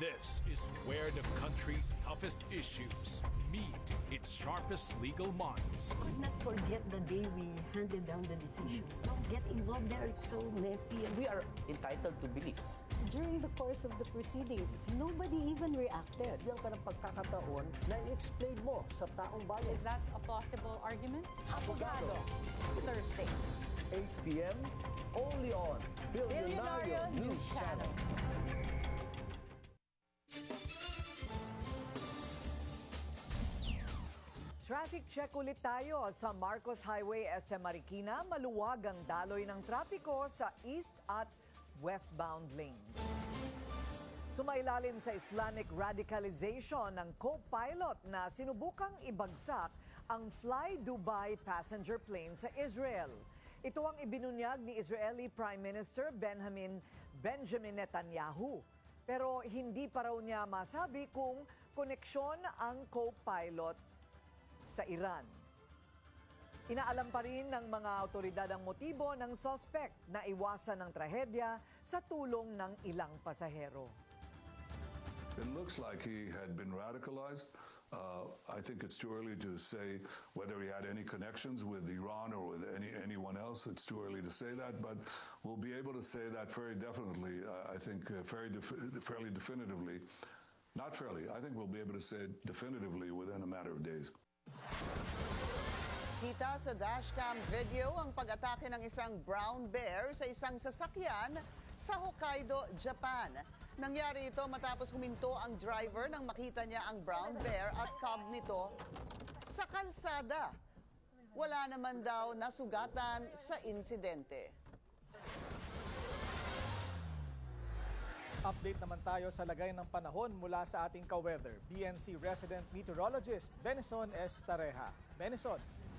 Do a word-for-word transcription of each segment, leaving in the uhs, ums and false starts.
This is where the country's toughest issues meet its sharpest legal minds. Could not forget the day we handed down the decision. Don't get involved there, it's so messy. We are entitled to beliefs. During the course of the proceedings, nobody even reacted. Bigyan ka ng pagkakataon na i-explain mo sa taong bayan. Is that a possible argument? Abogado. Thursday. eight p m only on Billionario News Channel. Traffic check ulit tayo sa Marcos Highway S M Marikina. Maluwag ang daloy ng trapiko sa east at westbound lanes. Sumailalim sa Islamic radicalization ng co-pilot na sinubukang ibagsak ang Fly Dubai passenger plane sa Israel. Ito ang ibinunyag ni Israeli Prime Minister Benjamin Benjamin Netanyahu. Pero hindi pa raw niya masabi kung koneksyon ang co-pilot sa Iran. Inaalam pa rin ng mga awtoridad ang motibo ng suspect na iwasan ng trahedya sa tulong ng ilang pasahero. It looks like he had been radicalized. Uh, I think it's too early to say whether he had any connections with Iran or with any anyone else. It's too early to say that, but we'll be able to say that very definitely. Uh, I think uh, very def- fairly definitively. Not fairly. I think we'll be able to say it definitively within a matter of days. Kita sa dashcam video ang pag-atake ng isang brown bear sa isang sasakyan sa Hokkaido, Japan. Nangyari ito matapos huminto ang driver nang makita niya ang brown bear at cub nito sa kalsada. Wala naman daw nasugatan sa insidente. Update naman tayo sa lagay ng panahon mula sa ating ka-weather, B N C resident meteorologist Benison Estareja. Benison.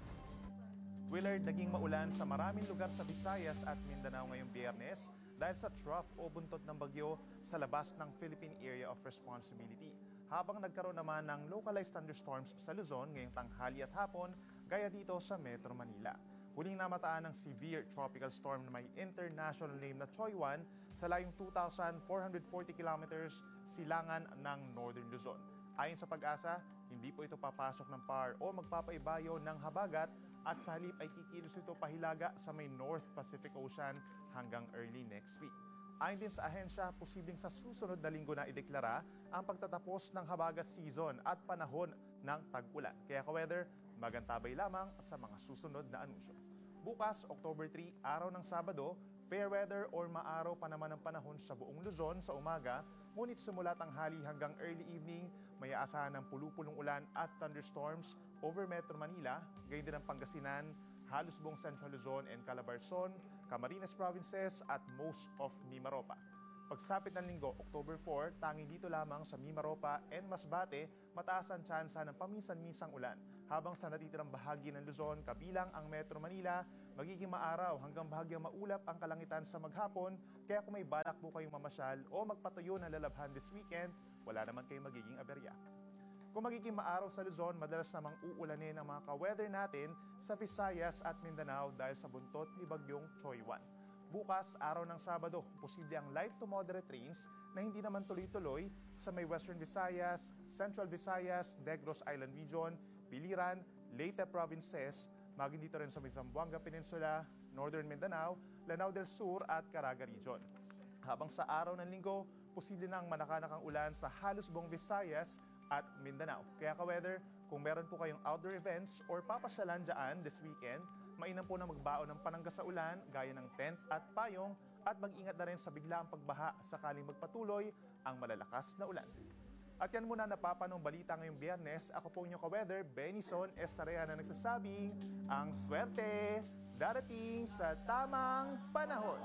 Willard, naging maulan sa maraming lugar sa Visayas at Mindanao ngayong Biyernes dahil sa trough o buntot ng bagyo sa labas ng Philippine Area of Responsibility. Habang nagkaroon naman ng localized thunderstorms sa Luzon ngayong tanghali at hapon, gaya dito sa Metro Manila. Huling namataan ng severe tropical storm na may international name na Choy one sa layong two thousand four hundred forty kilometers silangan ng Northern Luzon. Ayon sa Pag-asa, hindi po ito papasok ng P A R o magpapaibayo ng habagat at sa halip ay kikilos ito pahilaga sa may North Pacific Ocean hanggang early next week. Ayon din sa ahensya, posibleng sa susunod na linggo na ideklara ang pagtatapos ng habagat season at panahon ng tag-ulan. Kaya ka-weather, magantabay lamang sa mga susunod na anunsyo. Bukas, October three, araw ng Sabado, fair weather or maaraw pa naman ang panahon sa buong Luzon sa umaga, ngunit simula tanghali hanggang early evening, may aasahan ng pulu-pulong ulan at thunderstorms over Metro Manila, gayon din ang Pangasinan, halos buong Central Luzon and Calabarzon, Camarines Provinces at most of Mimaropa. Pagsapit ng linggo, October four, tanging dito lamang sa Mimaropa and Masbate, mataas ang tsansa ng paminsan-minsang ulan. Habang sa natitirang bahagi ng Luzon, kabilang ang Metro Manila, magiging maaraw hanggang bahagyang maulap ang kalangitan sa maghapon, kaya kung may balak po kayong mamasyal o magpatuyo ng lalabhan this weekend, wala naman kayong magiging aberya. Kung magiging maaraw sa Luzon, madalas namang uulanin ang mga ka-weather natin sa Visayas at Mindanao dahil sa buntot ni Bagyong Choy one. Bukas, araw ng Sabado, posible ang light to moderate rains na hindi naman tuloy-tuloy sa may Western Visayas, Central Visayas, Negros Island Region, Biliran, Leyte Provinces, maging dito rin sa may Zamboanga Peninsula, Northern Mindanao, Lanao del Sur at Caraga Region. Habang sa araw ng linggo, posible nang manakanakang ulan sa halos buong Visayas at Mindanao. Kaya ka-weather, kung meron po kayong outdoor events or papasyalan dyan this weekend, mainam po na magbaon ng panangga sa ulan gaya ng tent at payong at mag-ingat na rin sa biglaang pagbaha sakaling magpatuloy ang malalakas na ulan. At yan muna napapanong balita ngayong Biyernes. Ako po inyong ka-weather, Benison Estareja na nagsasabing ang swerte darating sa tamang panahon.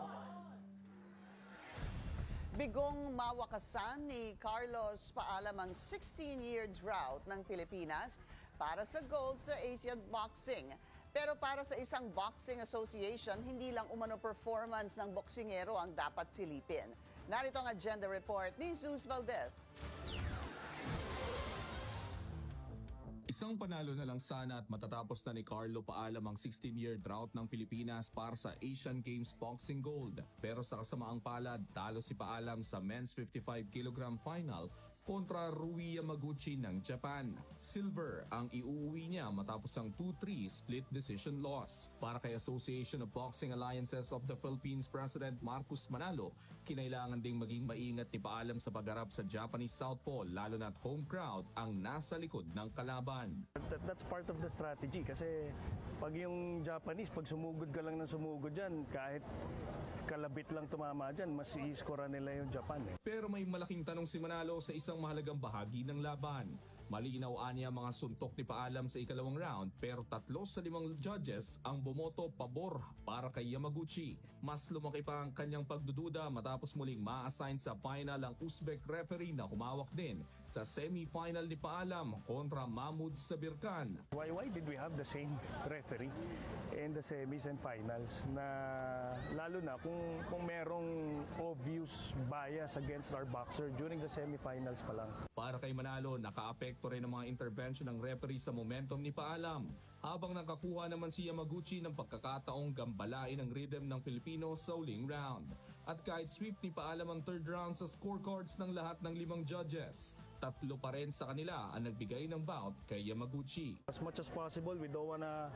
Bigong mawakasan ni Carlos paalam ang sixteen-year drought ng Pilipinas para sa gold sa Asian Boxing. Pero para sa isang boxing association, hindi lang umano performance ng boksingero ang dapat silipin. Narito ang agenda report ni Zeus Valdez. Isang panalo na lang sana at matatapos na ni Carlo Paalam ang sixteen-year drought ng Pilipinas para sa Asian Games Boxing Gold. Pero sa kasamaang palad, talo si Paalam sa men's fifty-five kilogram final kontra Rui Yamaguchi ng Japan. Silver ang iuuwi niya matapos ang two three split decision loss. Para kay Association of Boxing Alliances of the Philippines President Marcus Manalo, kinailangan ding maging maingat ni Paalam sa pagharap sa Japanese Southpaw lalo na't home crowd ang nasa likod ng kalaban. That, that's part of the strategy kasi pag yung Japanese, pag sumugod ka lang ng sumugod dyan, kahit kalabit lang tumama dyan, mas i-score nila yung Japan. Eh. Pero may malaking tanong si Manalo sa isang mahalagang bahagi ng laban. Malinaw niya mga suntok ni Paalam sa ikalawang round pero tatlo sa limang judges ang bumoto pabor para kay Yamaguchi. Mas lumaki pa ang kanyang pagdududa matapos muling ma-assign sa final ang Uzbek referee na humawak din sa semi-final ni Paalam kontra Mahmoud Sabirkan. Why, why did we have the same referee in the semis and finals na lalo na kung, kung merong obvious bias against our boxer during the semi-finals pa lang? Para kay Manalo, naka-apekto rin ang mga intervention ng referee sa momentum ni Paalam. Habang nakakuha naman si Yamaguchi ng pagkakataong gambalain ang rhythm ng Pilipino sa huling round. At kahit sweep ni Paalam ang third round sa scorecards ng lahat ng limang judges, tatlo pa rin sa kanila ang nagbigay ng bout kay Yamaguchi. As much as possible, we don't wanna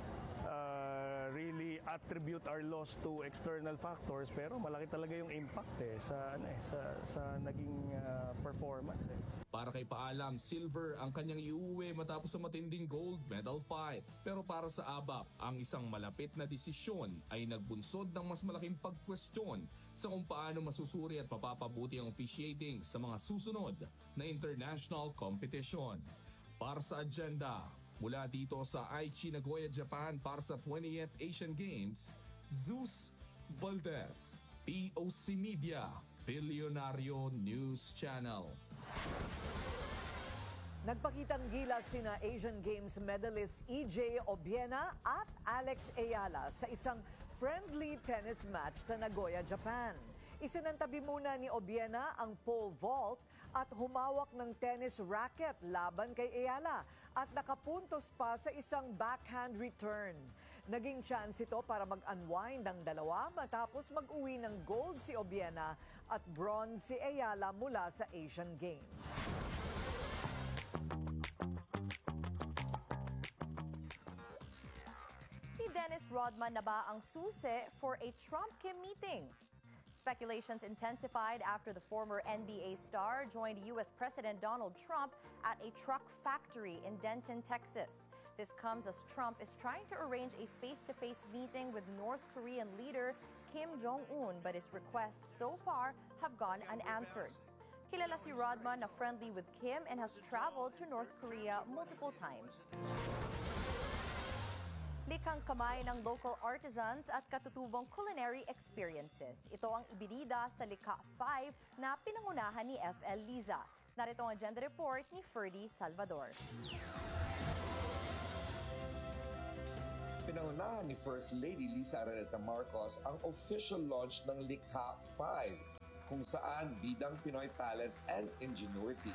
uh, really attribute our loss to external factors, pero malaki talaga yung impact eh, sa, ano, eh, sa, sa naging uh, performance. Eh. Para kay Paalam, silver ang kanyang iuwi matapos sa matinding gold medal fight. Pero para sa A B A P, ang isang malapit na desisyon ay nagbunsod ng mas malaking pagkwestiyon sa kung paano masusuri at mapapabuti ang officiating sa mga susunod na international competition. Para sa agenda, mula dito sa Aichi, Nagoya, Japan para sa twentieth Asian Games, Zeus Valdez, P O C Media, Billionario News Channel. Nagpakitang gilas sina Asian Games medalist E J Obiena at Alex Ayala sa isang friendly tennis match sa Nagoya, Japan. Isinantabi muna ni Obiena ang pole vault at humawak ng tennis racket laban kay Ayala at nakapuntos pa sa isang backhand return. Naging chance ito para mag-unwind ang dalawa matapos mag-uwi ng gold si Obiena at bronze si Ayala mula sa Asian Games. Si Dennis Rodman na ba ang susi for a Trump-Kim meeting? Speculations intensified after the former N B A star joined U S President Donald Trump at a truck factory in Denton, Texas. This comes as Trump is trying to arrange a face-to-face meeting with North Korean leader Kim Jong-un, but his requests so far have gone unanswered. Kilala si Rodman na friendly with Kim and has traveled to North Korea multiple times. Likhang kamay ng local artisans at katutubong culinary experiences. Ito ang ibinida sa Likha five na pinangunahan ni F L Liza. Narito ang agenda report ni Ferdy Salvador. Pinangunahan ni First Lady Liza Araneta Marcos ang official launch ng Likha five, kung saan bidang Pinoy talent and ingenuity.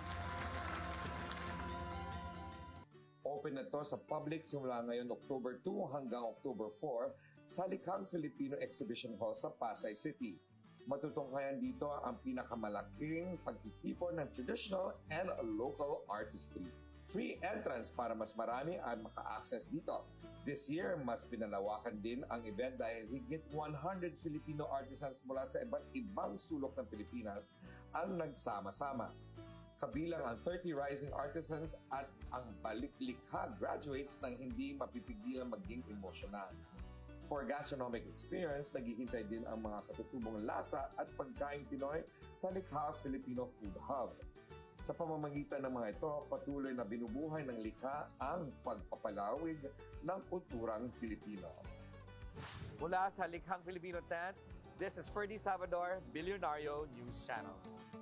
Open na to sa public simula ngayon October two hanggang October four sa Likhang Filipino Exhibition Hall sa Pasay City. Matutunghayan dito ang pinakamalaking pagtitipon ng traditional and local artistry. Free entrance para mas marami ang maka-access dito. This year, mas pinalawakan din ang event dahil higit one hundred Filipino artisans mula sa iba't ibang sulok ng Pilipinas ang nagsama-sama. Kabilang ang thirty rising artisans at ang balik-likha graduates ng hindi mapipigilan maging emosyonal. For gastronomic experience, naghihintay din ang mga katutubong lasa at pagkain Pinoy sa Likha Filipino Food Hub. Sa pamamagitan ng mga ito, patuloy na binubuhay ng likha ang pagpapalawig ng kulturang Pilipino. Mula sa Likhang Filipino Tent, this is Ferdy Salvador, Billionario News Channel.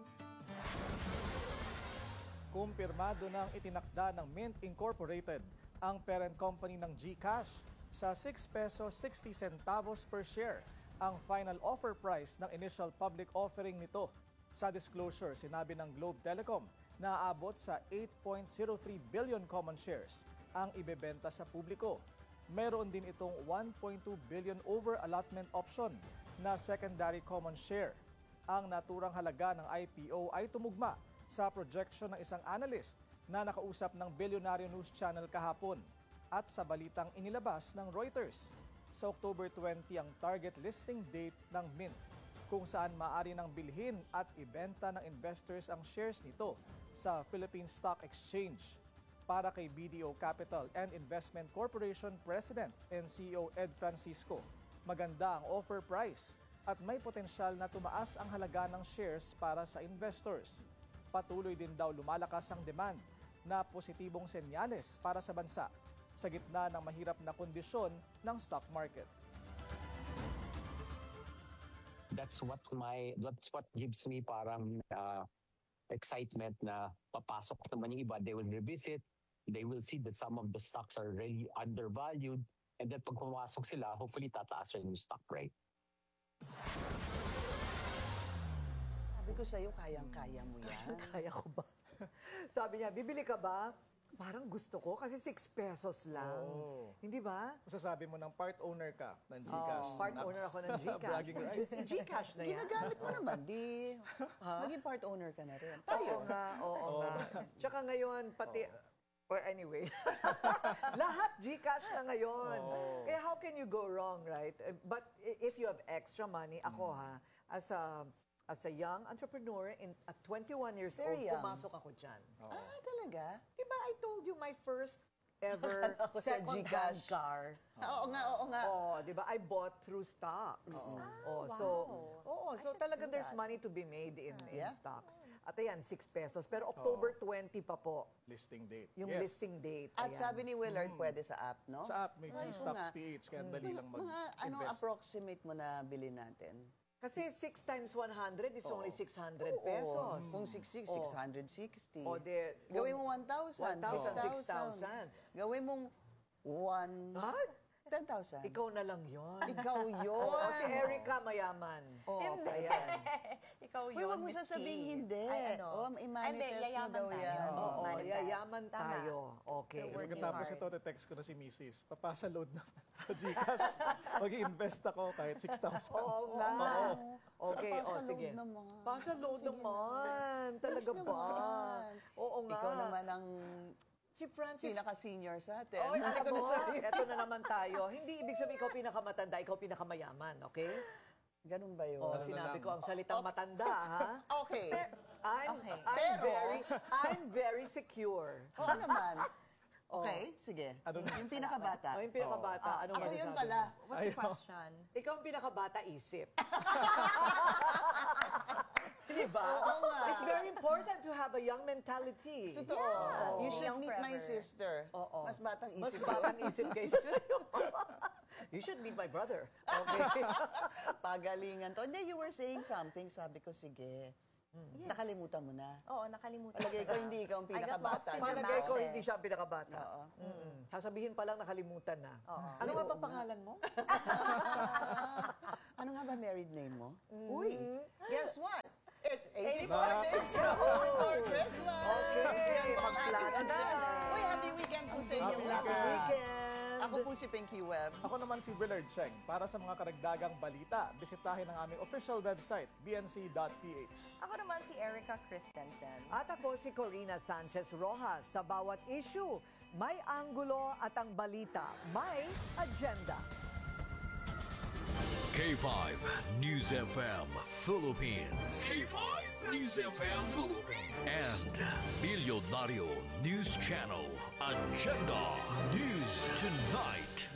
Kumpirmado ng itinakda ng Mint Incorporated ang parent company ng GCash sa six pesos sixty centavos per share ang final offer price ng initial public offering nito. Sa disclosure, sinabi ng Globe Telecom na aabot sa eight point zero three billion common shares ang ibebenta sa publiko. Meron din itong one point two billion over allotment option na secondary common share. Ang naturang halaga ng I P O ay tumugma sa projection ng isang analyst na nakausap ng Billionaire News Channel kahapon at sa balitang inilabas ng Reuters. Sa October twenty ang target listing date ng Mint, kung saan maaari nang bilhin at ibenta ng investors ang shares nito sa Philippine Stock Exchange. Para kay B D O Capital and Investment Corporation President and C E O Ed Francisco, maganda ang offer price at may potensyal na tumaas ang halaga ng shares para sa investors. Patuloy din daw lumalakas ang demand na positibong senyales para sa bansa sa gitna ng mahirap na kondisyon ng stock market. That's what my that's what gives me parang uh, excitement na papasok naman yung iba. They will revisit, they will see that some of the stocks are really undervalued, and then pag pumasok sila, hopefully tataas rin yung stock rate. Sabi ko sa'yo, kayang-kaya mo yan. Kaya ko ba? Sabi niya, bibili ka ba? Parang gusto ko kasi six pesos lang. Oh. Hindi ba? Masasabi mo ng part owner ka ng GCash. Oh, part Naps. owner ako ng GCash. Bragging rights. GCash na yan. Ginagamit mo naman, di maging part owner ka na rin. Oo Tayo. nga, oo nga. Tsaka ngayon, pati, or anyway, lahat GCash na ngayon. Oh. Kaya how can you go wrong, right? But if you have extra money, ako ha, as a as a young entrepreneur, in, at twenty-one years Very old, young. pumasok ako dyan. Ah, talaga? Diba, I told you my first ever Akala ko sa second-hand GCash. car. Oo nga, oo nga. Oh, di ba? I bought through stocks. Oh, so, oh, so talagang there's money to be made in, in Yeah. stocks. At ayan, six pesos. Pero October twenty pa po, Listing date. yung Yes. listing date. At Ayan. sabi ni Willard, pwede sa app, no? Sa app, may Ay, oo G-Stocks nga. P H, kaya dali lang Mga anong mag-invest. approximate mo na bilhin natin? Kasi six times one hundred is only six hundred pesos. Kung six six, Oh. six hundred sixty. O de, Gawin mo one thousand. one thousand, six thousand. Gawin mong one... Ha? ten thousand. Ikaw na lang yon. Ikaw yun. Oo, si Erica mayaman. Oh, Hindi. ayan. Ikaw Uy, yun, wag mo Miss sasabihin Kay. hindi. Ay, ano? Oh, Hindi, i-manifest mo yayaman daw tayo. yan. Oo, Manifest. yayaman Tama. tayo. Okay. You're working Pagkatapos hard. ito, te-text ko na si Missus Papasa load na sa GCash. Mag-i-invest ako kahit six thousand. Oo nga. Okay, Pasa o load sige. naman. Pasa load Sige naman. Talaga Yes ba? naman. Oo nga. Ikaw naman ang Si Francis. pinaka-senior sa atin. Oy, Hindi alam ko mo, na sabihin. eto na naman tayo. Hindi ibig sabihin ikaw pinakamatanda, ikaw pinakamayaman, okay? Ganun ba yun? O, Ano na sinabi lang. ko ang salitang matanda, ha? Okay. I'm, Okay. I'm Pero- very, I'm very secure. Oo naman. Okay, sige. Ano na? Yung pinakabata. O, yung pinakabata, anong Ako yun masasabi pala. mo? What's the question? Ikaw ang pinakabata, isip. Diba? Oo nga. It's very important to have a young mentality. Totoo. Yeah. You should Young meet my forever. sister. Oo. Mas batang Mas isip. batang isip kaysa sa'yo. You should meet my brother. Okay. Pagalingan to. Hindi, you were saying something. Sabi ko, sige. Yes. Nakalimutan mo na. Oo, nakalimutan. Palagay ko, hindi ikaw ang I got lost pinakabata. in your Palagay ko mouth, hindi eh. siya ang pinakabata. Oo. Mm. Sasabihin pa lang nakalimutan na. Oo. Ano Ay, nga oo ba nga. pangalan mo? Ano nga ba married name mo? Mm-hmm. Uy, guess what? It's eighty-four eighty-four days before Christmas! Okay, Yan po ang ating magplano na. agenda. Uy, happy weekend po sa inyong Happy lahat. Weekend! Ako po si Pinky Webb. Ako naman si Willard Cheng. Para sa mga karagdagang balita, bisitahin ang aming official website, b n c dot p h. Ako naman si Erica Christensen. At ako si Corina Sanchez Rojas. Sa bawat issue, may anggulo at ang balita, may agenda. K five News F M Philippines. K five News F M Philippines. And Billionario News Channel. Agenda News Tonight.